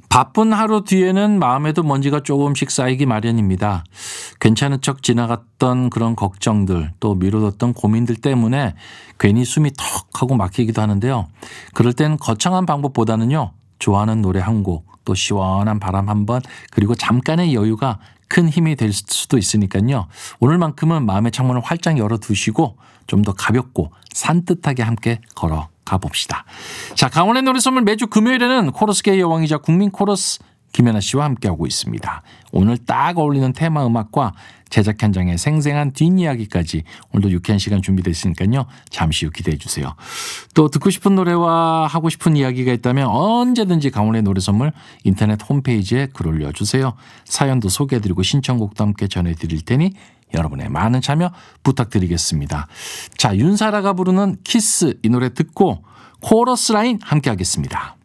바쁜 하루 뒤에는 마음에도 먼지가 조금씩 쌓이기 마련입니다. 괜찮은 척 지나갔던 그런 걱정들 또 미뤄뒀던 고민들 때문에 괜히 숨이 턱 하고 막히기도 하는데요. 그럴 땐 거창한 방법보다는요. 좋아하는 노래 한 곡, 또 시원한 바람 한 번, 그리고 잠깐의 여유가 큰 힘이 될 수도 있으니까요. 오늘만큼은 마음의 창문을 활짝 열어두시고 좀 더 가볍고 산뜻하게 함께 걸어가 봅시다. 자, 강원의 노래 선물 매주 금요일에는 코러스계의 여왕이자 국민 코러스 김연아 씨와 함께하고 있습니다. 오늘 딱 어울리는 테마 음악과 제작 현장의 생생한 뒷이야기까지 오늘도 유쾌한 시간 준비되어 있으니까요. 잠시 후 기대해 주세요. 또 듣고 싶은 노래와 하고 싶은 이야기가 있다면 언제든지 강원의 노래 선물 인터넷 홈페이지에 글 올려주세요. 사연도 소개해드리고 신청곡도 함께 전해드릴 테니 여러분의 많은 참여 부탁드리겠습니다. 자, 윤사라가 부르는 키스 이 노래 듣고 코러스 라인 함께 하겠습니다.